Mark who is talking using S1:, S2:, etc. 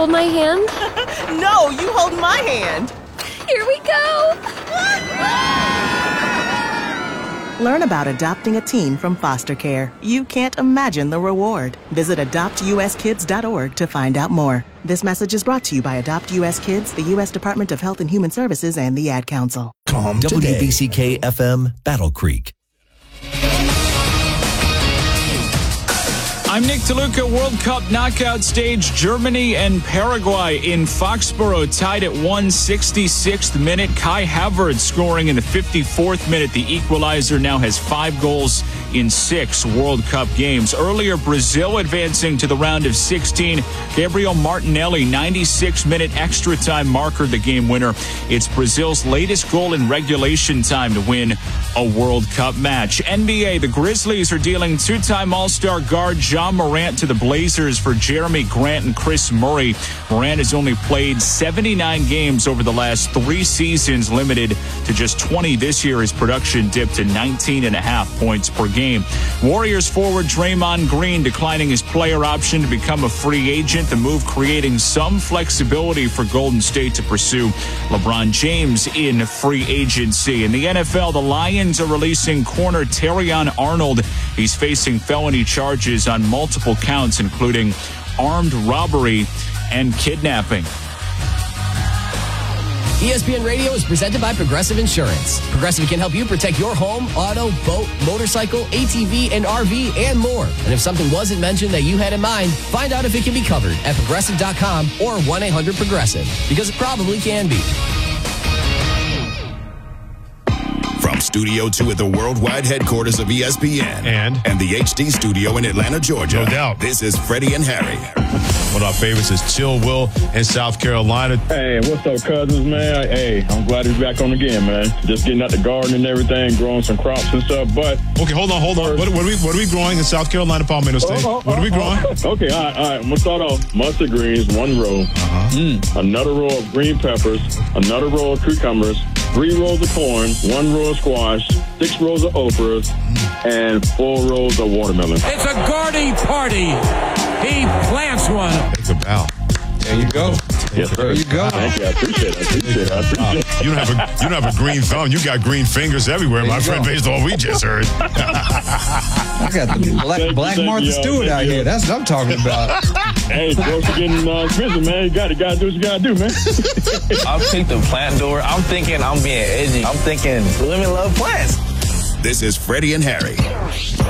S1: hold my hand?
S2: No, you hold my hand.
S1: Here we go.
S3: Learn about adopting a teen from foster care. You can't imagine the reward. Visit adoptuskids.org to find out more. This message is brought to you by Adopt US Kids, the U.S. Department of Health and Human Services, and the Ad Council.
S4: WBCK-FM, Battle Creek.
S5: I'm Nick DeLuca. World Cup knockout stage. Germany and Paraguay in Foxborough tied at 166th minute. Kai Havertz scoring in the 54th minute. The equalizer now has 5 goals in 6 World Cup games. Earlier, Brazil advancing to the round of 16. Gabriel Martinelli, 96-minute extra time marker, the game winner. It's Brazil's latest goal in regulation time to win a World Cup match. NBA, the Grizzlies are dealing 2-time All-Star guard Ja Morant to the Blazers for Jeremy Grant and Chris Murray. Morant has only played 79 games over the last 3 seasons, limited to just 20 this year. His production dipped to 19.5 points per game. Warriors forward Draymond Green declining his player option to become a free agent. The move creating some flexibility for Golden State to pursue LeBron James in free agency. In the NFL, the Lions are releasing corner Terrion Arnold. He's facing felony charges on multiple counts, including armed robbery and kidnapping.
S6: ESPN Radio is presented by Progressive Insurance. Progressive can help you protect your home, auto, boat, motorcycle, ATV, and RV, and more. And if something wasn't mentioned that you had in mind, find out if it can be covered at Progressive.com or 1-800-PROGRESSIVE, because it probably can be.
S7: From Studio 2 at the worldwide headquarters of ESPN and the HD studio in Atlanta, Georgia.
S8: No doubt.
S7: This is Freddie and Harry.
S8: One of our favorites is Chill Will in South Carolina.
S9: Hey, what's up, cousins, man? Hey, I'm glad to be back on again, man. Just getting out the garden and everything, growing some crops and stuff, but...
S8: Okay, hold on. What are we growing in South Carolina, Palmetto State? What are we growing?
S9: Okay, all right. I'm going to start off. Mustard greens, 1 row. Another row of green peppers. Another row of cucumbers. 3 rows of corn. 1 row of squash. 6 rows of okras. And 4 rows of watermelon.
S10: It's a Gardy party. He plants one.
S8: It's a bow.
S10: There you go.
S9: Yes, sir.
S10: There you go.
S9: Thank you. I appreciate it.
S8: You don't have a green thumb. You got green fingers everywhere, my friend, based on what we just heard.
S10: I got the Black Martha Stewart out here. That's what I'm talking about.
S9: Hey, folks are getting busy, man. You got to do what you got to do, man.
S11: I'll take the plant door. I'm thinking I'm being edgy. I'm thinking women love plants.
S7: This is Freddie and Harry.